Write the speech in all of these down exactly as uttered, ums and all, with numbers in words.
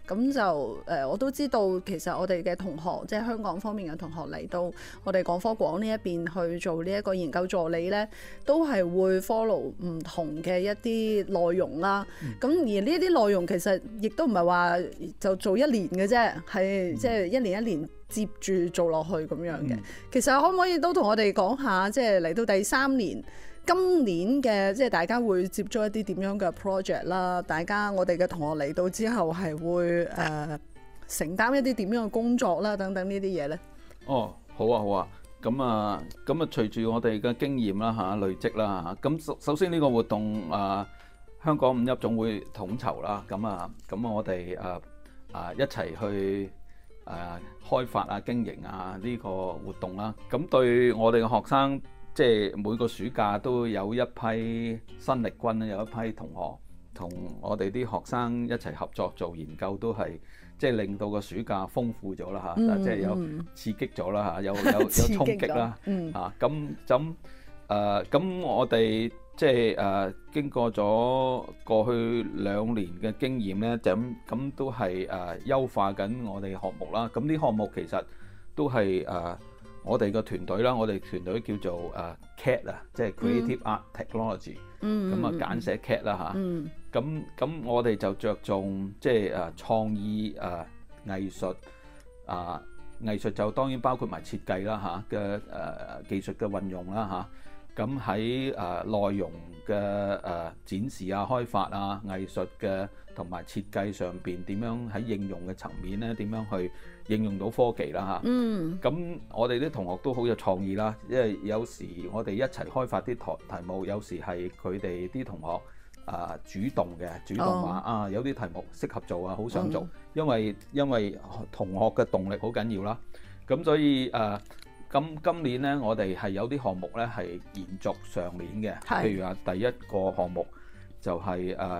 咁就誒、呃、我都知道其實我哋嘅同學即係香港方面嘅同學嚟到我哋廣科廣呢一邊去做呢一個研究助理咧，都係會 follow 唔同嘅一啲內容啦。咁、嗯、而呢一啲內容其實亦都唔係話就做一年嘅啫，係即係一年一年接住做落去咁樣嘅。嗯、其實可唔可以都同我哋講下，即係嚟到第三年，今年嘅即係大家會接觸一啲點樣嘅 project 啦？大家我哋嘅同學嚟到之後係會誒、呃、承擔一啲點樣嘅工作啦，等等呢啲嘢咧。 哦，好啊，好啊。咁啊，咁啊，隨住我哋嘅經驗啦嚇，累積啦嚇。咁首首先呢個活動啊，香港五邑總會統籌啦。咁啊，咁我哋啊啊一齊去誒開發啊、經營啊呢個活動啦。咁對我哋嘅學生，即係每個暑假都有一批新力軍咧，有一批同學同我哋啲學生一齊合作做研究，都係即係令到個暑假豐富咗啦嚇，嗯、即係有刺激咗啦嚇，有有有衝擊啦嚇。咁咁誒咁我哋即係誒、呃、經過咗過去兩年嘅經驗咧，就咁咁都係誒、呃、優化緊我哋項目啦。咁啲項目其實都係誒。呃我哋個團隊啦，我哋團隊叫做誒 C A T 啊，即係 Creative Art Technology，咁啊簡寫 C A T 啦嚇。咁咁我哋就着重即係誒創意誒藝術啊，藝術就當然包括埋設計啦嚇嘅誒技術嘅運用啦嚇。咁喺誒內容嘅誒展示啊、開發啊、藝術嘅同埋設計上邊點樣喺應用嘅層面咧，點樣去應用到科技啦嚇。嗯。咁我哋啲同學都好有創意啦，因為有時我哋一齊開發啲題題目，有時係佢哋啲同學啊、呃、主動嘅，主動話、哦、啊有啲題目適合做啊，好想做，嗯、因為因為同學嘅動力好緊要啦。咁所以誒。呃咁今年咧，我哋係有啲項目咧係延續上年嘅，譬如話第一個項目就係誒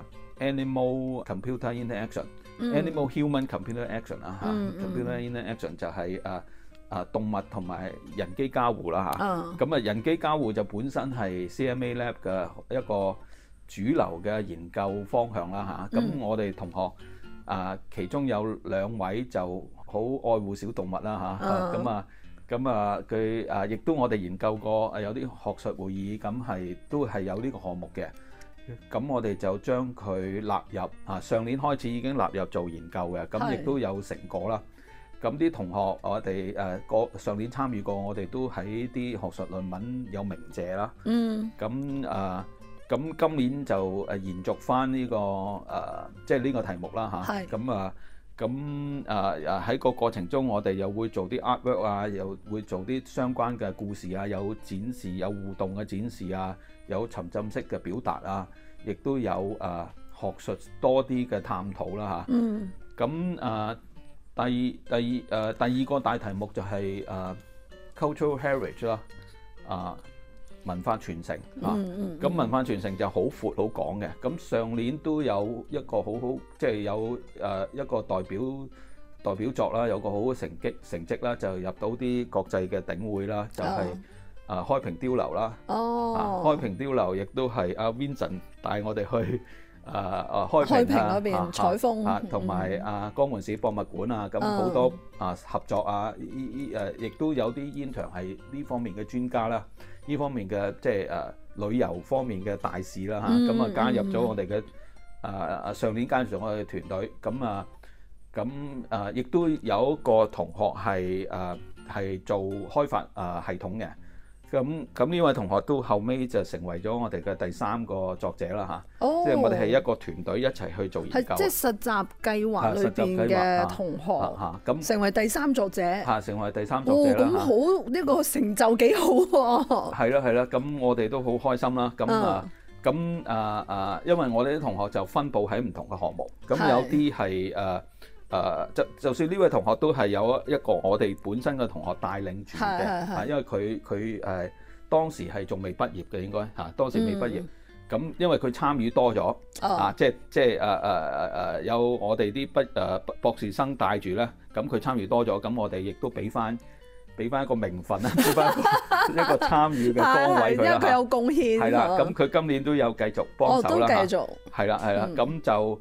animal computer interaction，animal human computer action 啊嚇，computer interaction 就係誒誒動物同埋人機交互啦嚇。咁啊人機交互就本身係 C M A Lab 嘅一個主流嘅研究方向啦嚇。咁我哋同學啊，其中有兩位就好愛護小動物啦嚇，咁啊。咁啊，佢啊，亦都我哋研究過，啊有啲學術會議，咁係都係有呢個項目嘅。咁我哋就將佢納入啊，上年開始已經納入做研究嘅，咁亦都有成果啦。咁啲同學我哋誒個上年參與過，我哋都喺啲學術論文有鳴謝啦。嗯。咁啊，咁今年就誒延續翻呢個誒，即係呢個題目啦嚇。係。咁啊。咁誒誒喺個過程中，我哋又會做啲 artwork 啊，又會做啲相關嘅故事啊，有展示，有互動嘅展示啊，有沉浸式嘅表達啊，亦都有誒、呃、學術多啲嘅探討啦嚇。嗯。咁誒、呃、第第誒、呃、第二個大題目就係、是、誒、呃、cultural heritage 啦，啊、呃。文化傳承啊，咁、嗯嗯、文化傳承就好闊好廣嘅。咁上年都有一個好好，即係有誒一個代表代表作啦，有個好嘅成績成績啦，就入到啲國際嘅頂會啦，就係、是、啊、哦呃、開平碉樓啦。哦，啊、開平碉樓亦都係阿 Vincent 帶我哋去啊啊開平嗰邊採風啊，同埋啊江門市博物館啊，咁好多啊合作啊，依依誒亦都有啲 intern 係呢方面嘅專家啦。呢方面嘅即係誒旅遊方面嘅大使啦嚇，咁啊加入咗我哋嘅誒上年加入咗我哋嘅團隊，咁啊咁誒亦都有一個同學係誒係做開發誒系統嘅，咁咁呢位同學都後尾就成為咗我哋嘅第三個作者啦嚇，即係我哋係一個團隊一齊去做研究， 即係實習計劃裏邊嘅同學嚇，咁成為第三作者嚇，成為第三作者啦。 咁好呢個成就幾好喎！ 係啦係啦，咁我哋都好開心啦。咁啊咁啊啊，因為我哋啲同學就分佈喺唔同嘅項目，咁有啲係誒。誒就就算呢位同學都係有一個我哋本身嘅同學帶領住嘅，啊，因為佢佢誒當時係仲未畢業嘅應該嚇，當時未畢業，咁、嗯、因為佢參與多咗，哦、啊，即係即係誒誒誒誒有我哋啲畢誒博士生帶住咧，咁佢參與多咗，咁我哋亦都俾翻俾翻一個名分啦，俾翻一,一個參與嘅崗位佢啦， 因為佢有貢獻， 係啦，咁佢今年都有繼續幫手啦， 哦、都繼續， 係啦係啦，咁、嗯、就。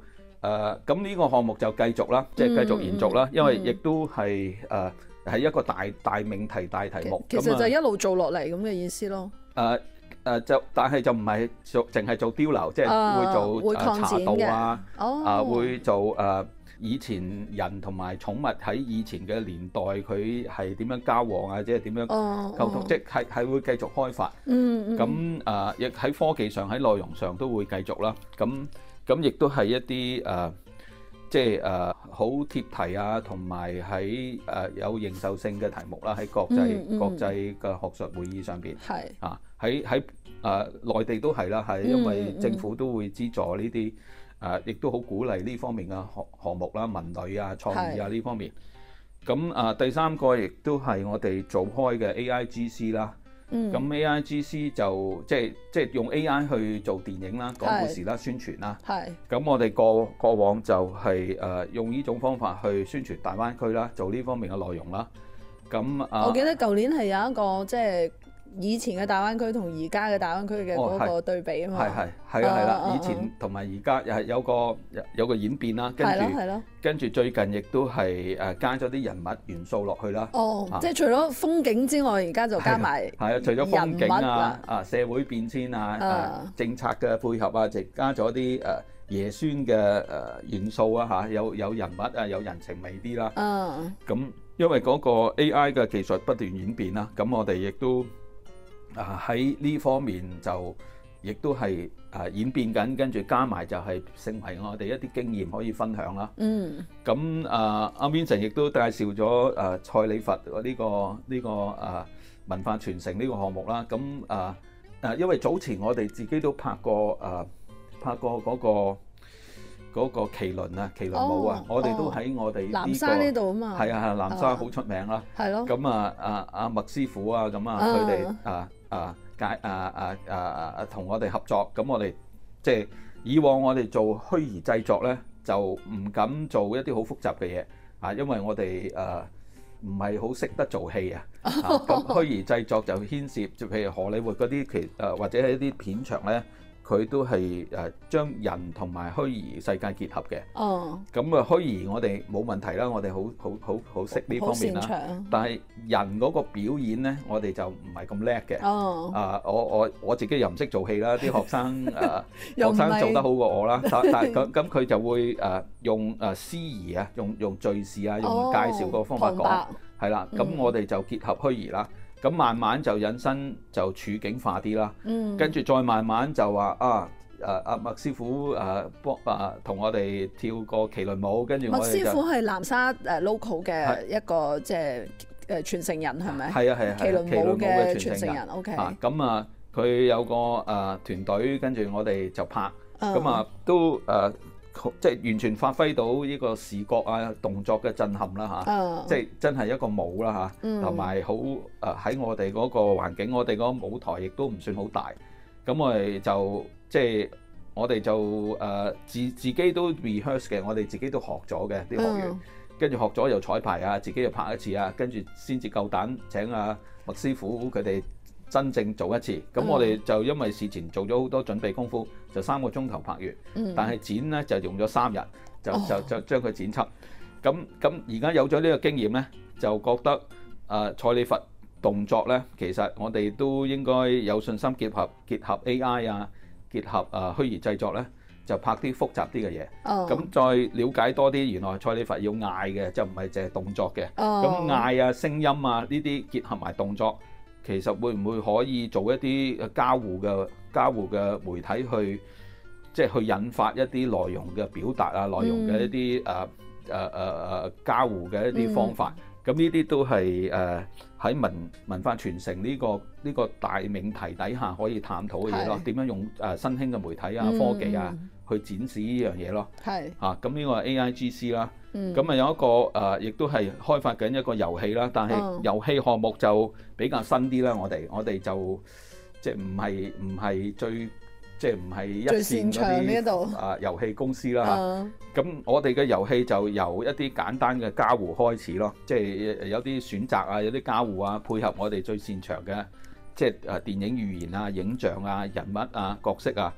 誒咁呢個項目就繼續啦，即係繼續延續啦，因為亦都係誒係一個大大命題大題目。 其實就一路做落嚟咁嘅意思咯。 誒誒就但係就唔係做淨係做碉樓，即係會做誒茶道啊，啊會做誒以前人同埋寵物喺以前嘅年代佢係點樣交往啊，即係點樣溝通，即係係會繼續開發。嗯嗯。咁誒亦喺科技上喺內容上都會繼續啦。咁咁亦都係一啲誒，即係誒好貼題啊，同埋喺誒有認受性嘅題目啦，喺國際、嗯嗯、國際嘅學術會議上邊，係啊喺喺誒內地都係啦，係因為政府都會資助呢啲誒，亦都好鼓勵呢方面嘅項項目啦，文旅啊、創意啊呢方面。咁啊第三個亦都係我哋做開嘅 A I G C 啦。咁、嗯、A I G C 就即係即係用 A I 去做電影啦、講故事啦、宣傳啦。係。咁我哋過過往就係、是、誒、呃、用呢種方法去宣傳大灣區啦，做呢方面嘅內容啦。咁啊， 我記得舊年係有一個即係以前嘅大灣區同而家嘅大灣區嘅嗰個對比啊嘛。係係係啊係啦，以前同埋而家又係有個有個演變啦，跟住跟住最近亦都係誒加咗啲人物元素落去啦。哦，啊、即係除咗風景之外，而家就加埋係啊，除咗風景啊啊社會變遷啊啊政策嘅配合啊，就加咗啲誒爺孫嘅誒元素啊嚇，有有人物啊，有人情味啲啦。嗯，咁因為嗰個 A I 嘅技術不斷演變啦，咁我哋亦都。啊喺呢方面就亦都係啊演變緊，跟住加埋就係成為我哋一啲經驗可以分享啦。嗯。咁啊，阿 Vincent 亦都介紹咗啊蔡李佛呢、呢個呢、呢個啊文化傳承呢個項目啦。咁啊啊，因為早前我哋自己都拍過啊拍過嗰、嗰個嗰、嗰個麒麟啊麒麟舞啊，哦、我哋都喺我哋、呢個、南沙呢度啊嘛。係啊係，南沙好出名啦。係咯。咁啊啊阿麥師傅啊，咁啊佢哋啊。啊解啊啊啊啊同我哋合作，咁我哋即係以往我哋做虛擬製作咧，就唔敢做一啲好複雜嘅嘢啊，因為我哋誒唔係好識得做戲啊。咁虛擬製作就牽涉，就譬如荷里活嗰啲其誒或者係一啲片場咧，佢都係誒將人同埋虛擬世界結合嘅。哦。咁啊虛擬我哋冇問題啦，我哋好好好好識呢方面啦。但係人嗰個表演咧，我哋就唔係咁叻嘅。哦。啊，我我我自己又唔識做戲啦，啲學生誒學生做得好過我啦。但但係咁咁佢就會誒用誒司儀啊，用用敘事啊，用介紹個方法講，係啦。咁我哋就結合虛擬啦。咁慢慢就引申就處境化啲啦，嗯、跟住再慢慢就話啊誒阿麥師傅誒幫啊同我哋跳個麒麟舞，跟住我哋就麥師傅係南沙誒 local 嘅一個即係誒傳承人係咪？係啊係啊，麒麟舞嘅傳承人 OK。咁啊佢有個誒團隊，跟住我哋就拍，咁啊都誒。即係完全發揮到呢個視覺啊動作嘅震撼啦嚇，啊 uh, 即係真係一個舞啦嚇，同埋好誒喺我哋嗰個環境，我哋嗰個舞台亦都唔算好大，咁我哋就即係我哋就誒、呃、自自己都 rehearse 嘅，我哋自己都學咗嘅啲學員，跟住、uh, 學咗又彩排啊，自己又拍一次啊，跟住先至夠膽請阿麥師傅佢哋真正做一次，咁我哋就因為事前做咗好多準備功夫，就三個鐘頭拍完，嗯、但係剪咧就用咗三日，就、哦、就就將佢剪輯。咁咁而家有咗呢個經驗咧，就覺得誒、呃、蔡李佛動作咧，其實我哋都應該有信心結合結合 A I 啊，結合誒、呃、虛擬製作咧，就拍啲複雜啲嘅嘢。咁、哦、再了解多啲，原來蔡李佛要嗌嘅，就唔係淨係動作嘅。咁嗌、哦、啊、聲音啊呢啲結合埋動作。其實會唔會可以做一啲交互嘅交互嘅媒體去，即係去引發一啲內容嘅表達啊，內容嘅一啲誒誒誒誒交互嘅一啲方法。咁呢啲都係誒喺文文化傳承呢個呢個大命題底下可以探討嘅嘢咯。點樣用誒新興嘅媒體啊、科技啊去展示呢樣嘢咯。係嚇，咁呢個係 A I G C 啦。咁啊、嗯、有一個誒，亦、呃、都係開發緊一個遊戲啦，但係遊戲項目就比較新啲啦。我哋我哋就即係唔係唔係最即係唔係一線嗰啲啊遊戲公司啦嚇。咁、嗯、我哋嘅遊戲就由一啲簡單嘅交互開始咯，即係有啲選擇啊，有啲交互啊，配合我哋最擅長嘅即係誒電影語言啊、影像啊、人物啊、角色啊。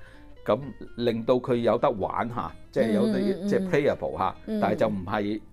咁令到佢有得玩嚇，即係有啲嗯嗯嗯即係 playable 嚇， 嗯但係就唔係